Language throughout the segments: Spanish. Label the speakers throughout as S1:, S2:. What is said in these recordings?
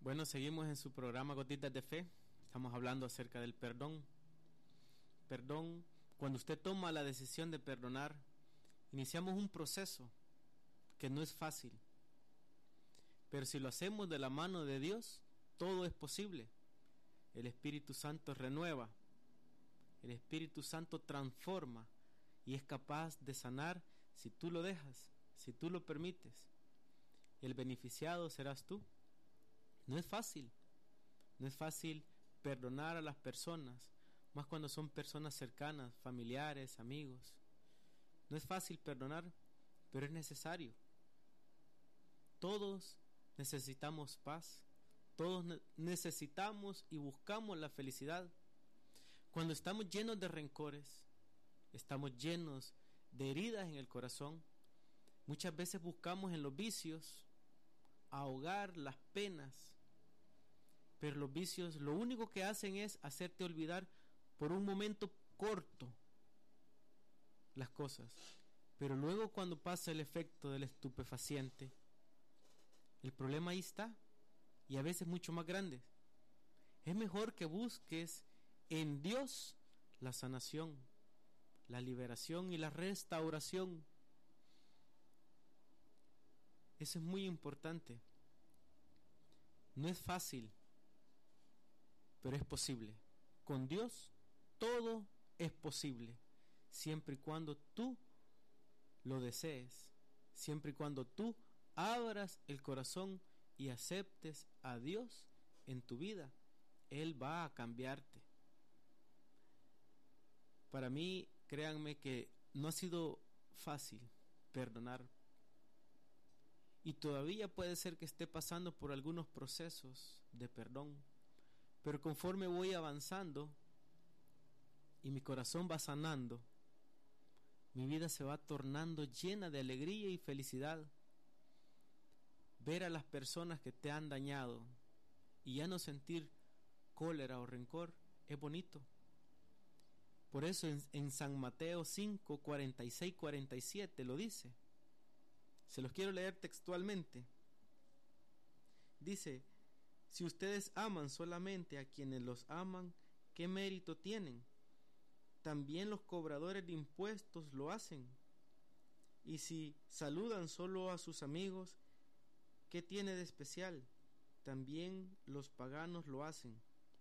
S1: Bueno, seguimos en su programa Gotitas de Fe. Estamos hablando acerca del perdón. Perdón, cuando usted toma la decisión de perdonar, iniciamos un proceso que no es fácil. Pero si lo hacemos de la mano de Dios, todo es posible. El Espíritu Santo renueva. El Espíritu Santo transforma y es capaz de sanar si tú lo dejas, si tú lo permites. El beneficiado serás tú. No es fácil. No es fácil perdonar a las personas, más cuando son personas cercanas, familiares, amigos. No es fácil perdonar, pero es necesario. Todos necesitamos paz. Todos necesitamos y buscamos la felicidad. Cuando estamos llenos de rencores, estamos llenos de heridas en el corazón, muchas veces buscamos en los vicios ahogar las penas. Pero los vicios lo único que hacen es hacerte olvidar por un momento corto las cosas. Pero luego, cuando pasa el efecto del estupefaciente, el problema ahí está, y a veces mucho más grande. Es mejor que busques en Dios la sanación, la liberación y la restauración. Eso es muy importante. No es fácil, pero es posible. Con Dios todo es posible, siempre y cuando tú lo desees, siempre y cuando tú abras el corazón y aceptes a Dios en tu vida. Él va a cambiarte. Para mí, créanme que no ha sido fácil perdonar, y todavía puede ser que esté pasando por algunos procesos de perdón, pero conforme voy avanzando y mi corazón va sanando, mi vida se va tornando llena de alegría y felicidad. Ver a las personas que te han dañado y ya no sentir cólera o rencor es bonito. Por eso en San Mateo 5, 46, 47 lo dice. Se los quiero leer textualmente. Dice: si ustedes aman solamente a quienes los aman, ¿qué mérito tienen? También los cobradores de impuestos lo hacen. Y si saludan solo a sus amigos, ¿qué tiene de especial? También los paganos lo hacen.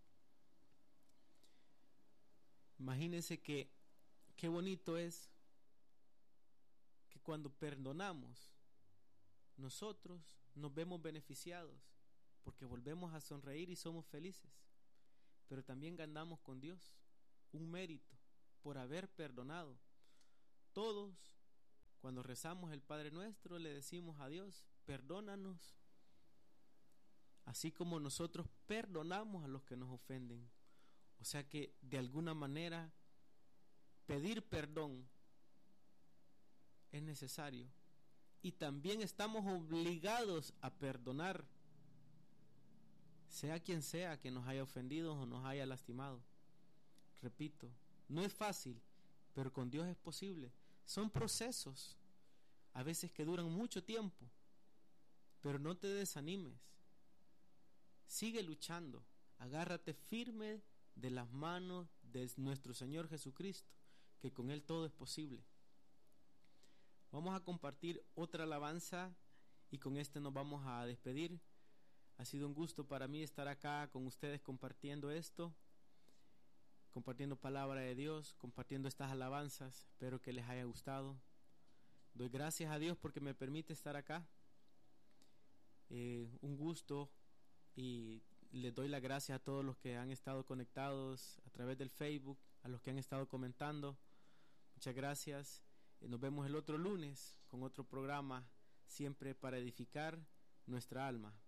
S1: Imagínense que qué bonito es que cuando perdonamos, nosotros nos vemos beneficiados, porque volvemos a sonreír y somos felices. Pero también ganamos con Dios un mérito por haber perdonado. Todos, cuando rezamos el Padre Nuestro, le decimos a Dios: perdónanos, así como nosotros perdonamos a los que nos ofenden. O sea que de alguna manera pedir perdón es necesario, y también estamos obligados a perdonar, sea quien sea que nos haya ofendido o nos haya lastimado. Repito, no es fácil, pero con Dios es posible. Son procesos, a veces que duran mucho tiempo, pero no te desanimes. Sigue luchando, agárrate firme de las manos de nuestro Señor Jesucristo, que con Él todo es posible. Vamos a compartir otra alabanza y con este nos vamos a despedir. Ha sido un gusto para mí estar acá con ustedes compartiendo esto, compartiendo palabra de Dios, compartiendo estas alabanzas. Espero que les haya gustado. Doy gracias a Dios porque me permite estar acá. Un gusto, y les doy las gracias a todos los que han estado conectados a través del Facebook, a los que han estado comentando. Muchas gracias. Nos vemos el otro lunes con otro programa, siempre para edificar nuestra alma.